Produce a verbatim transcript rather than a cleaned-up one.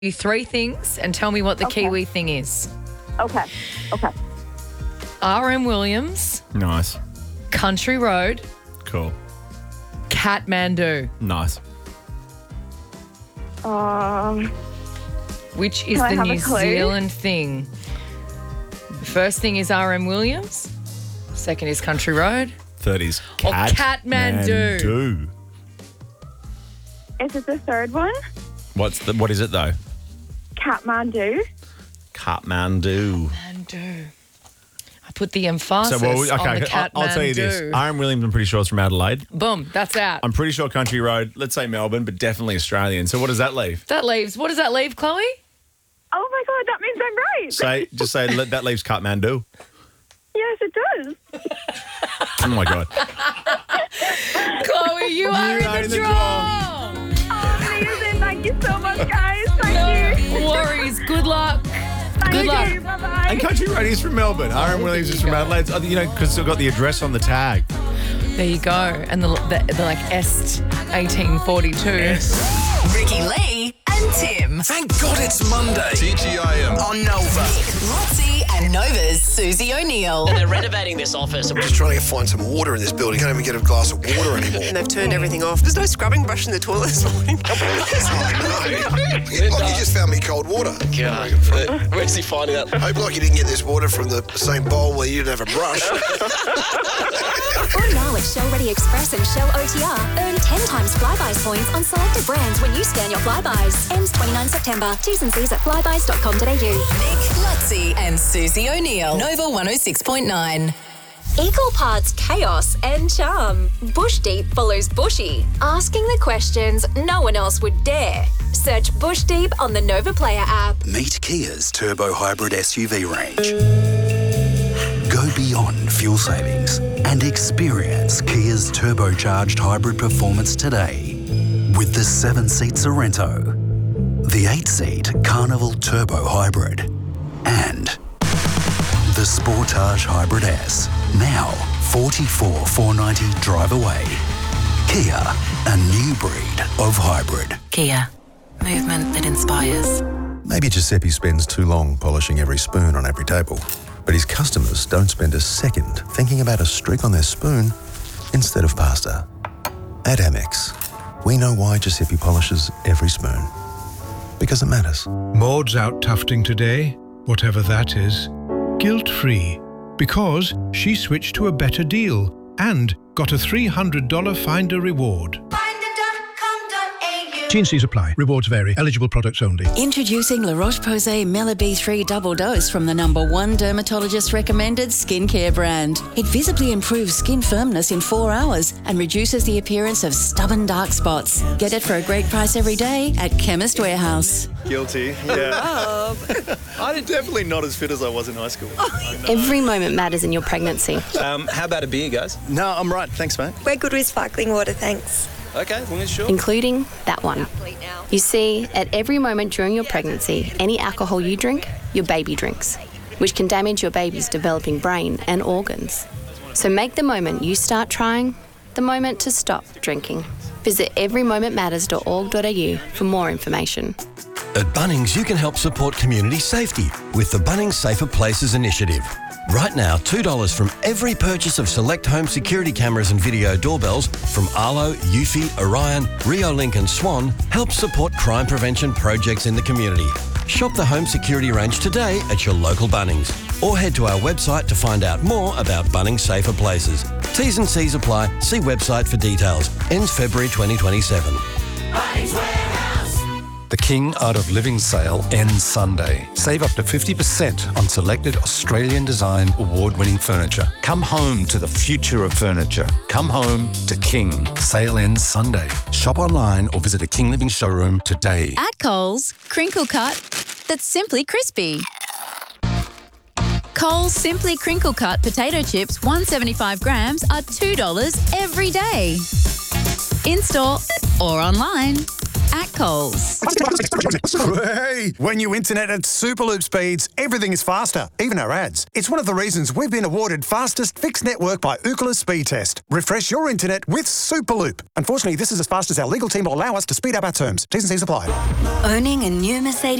you three things and tell me what the Okay. Kiwi thing is. Okay. Okay. R M Williams, Nice. Country Road, Cool. Kathmandu. Nice. Um, Which is Can I the have New a clue? Zealand thing? The first thing is R M Williams. Second is Country Road. thirties. Or Kathmandu. Kathmandu. is it the third one? What's the, what is it though? Kathmandu. Kathmandu. Kathmandu. I put the emphasis So, well, on okay, the I'll, Kathmandu. I'll tell you this. R M Williams, I'm pretty sure it's from Adelaide. Boom, that's out. I'm pretty sure Country Road, let's say Melbourne, but definitely Australian. So what does that leave? that leaves, what does that leave, Chloe? Oh my God, that means I'm right. Say, just say let- that leaves Kathmandu. Yes, it does. Oh my God. Chloe, you are in are the, in the draw. Amazing. Thank you so much, guys. Thank you. No worries. Good luck. Thank Good luck. you. Bye-bye. And Country Road is from Melbourne. R M Williams is from Adelaide. Oh, you know, because it's still got the address on the tag. There you go. And the, the, the like Est eighteen forty-two. Ricky Lee and Tim Thank God it's Monday. T G I M. On Nova. Roxy and Nova's Susie O'Neill. They're renovating this office. Just trying to find some water in this building. Can't even get a glass of water anymore. And they've turned everything off. There's no scrubbing brush in the toilet this morning. Oh, no. Like you just found me cold water. God, where's he finding that? Hope like you didn't get this water from the same bowl where you didn't have a brush. Or now at Shell Ready Express and Shell O T R. Earn ten times Flybuys points on selected brands when you scan your Flybuys. Ends twenty-ninth September. T's and C's at flybuys dot com dot a u. Nick, Luxie and Susie O'Neill. Nova one oh six point nine. Equal parts chaos and charm. Bush Deep follows Bushy, asking the questions no one else would dare. Search Bush Deep on the Nova Player app. Meet Kia's turbo hybrid S U V range. Go beyond fuel savings and experience Kia's turbocharged hybrid performance today with the seven-seat Sorrento, the eight-seat Carnival Turbo Hybrid, and the Sportage Hybrid S. Now forty-four thousand four hundred ninety drive away. Kia, a new breed of hybrid. Kia. Movement that inspires. Maybe Giuseppe spends too long polishing every spoon on every table, but his customers don't spend a second thinking about a streak on their spoon instead of pasta. At Amex, we know why Giuseppe polishes every spoon. Because it matters. Maud's out tufting today, whatever that is, guilt-free, because she switched to a better deal and got a three hundred dollars Finder reward. T and C's apply. Rewards vary. Eligible products only. Introducing La Roche-Posay Mela B three Double Dose from the number one dermatologist-recommended skincare brand. It visibly improves skin firmness in four hours and reduces the appearance of stubborn dark spots. Get it for a great price every day at Chemist Warehouse. Guilty, yeah. I'm definitely not as fit as I was in high school. Every moment matters in your pregnancy. Um, how about a beer, guys? No, I'm right. Thanks, mate. We're good with sparkling water, thanks. Okay, as long as sure. Including that one. You see, at every moment during your pregnancy, any alcohol you drink, your baby drinks, which can damage your baby's developing brain and organs. So make the moment you start trying the moment to stop drinking. Visit every moment matters dot org dot a u for more information. At Bunnings, you can help support community safety with the Bunnings Safer Places initiative. Right now, two dollars from every purchase of select home security cameras and video doorbells from Arlo, Eufy, Orion, Riolink and Swan helps support crime prevention projects in the community. Shop the home security range today at your local Bunnings or head to our website to find out more about Bunnings Safer Places. T's and C's apply. See website for details. Ends February twenty twenty-seven. Bunnings Warehouse. The King Art of Living sale ends Sunday. Save up to fifty percent on selected Australian design award-winning furniture. Come home to the future of furniture. Come home to King. Sale ends Sunday. Shop online or visit a King Living showroom today. At Coles, crinkle cut that's simply crispy. Coles Simply Crinkle Cut potato chips, one hundred seventy-five grams, are two dollars every day. In-store or online. at Coles. Hey, when you internet at Superloop speeds, everything is faster, even our ads. It's one of the reasons we've been awarded fastest fixed network by Ookla Speed Test. Refresh your internet with Superloop. Unfortunately, this is as fast as our legal team will allow us to speed up our terms. T's and C's apply. Owning a new Mercedes